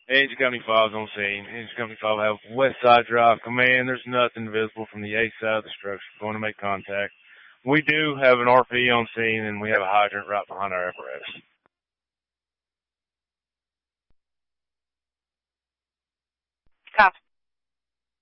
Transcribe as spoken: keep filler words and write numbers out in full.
Engine Company five is on scene. Engine Company five have West Side Drive. Command, there's nothing visible from the A side of the structure. Going to make contact. We do have an R P on scene, and we have a hydrant right behind our apparatus. Copy.